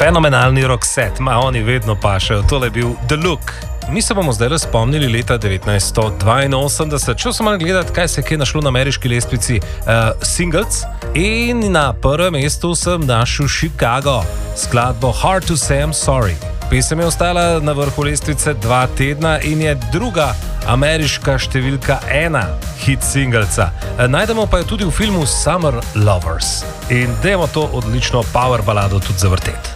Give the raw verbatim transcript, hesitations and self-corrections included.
Fenomenalni Roxette, ma oni vedno pašejo, tole je bil The Look. Mi se bomo zdaj spomnili leta devetnajststo dvainosemdeset, šel sem malo gledati, kaj se je kje našlo na ameriški lestvici uh, singles, in na prvem mestu sem našel Chicago, skladbo Hard to Say I'm Sorry. Pesem je ostala na vrhu lestvice dva tedna in je druga ameriška številka ena hit singlca. Najdemo pa jo tudi v filmu Summer Lovers. In dajmo to odlično power balado tudi zavrteti.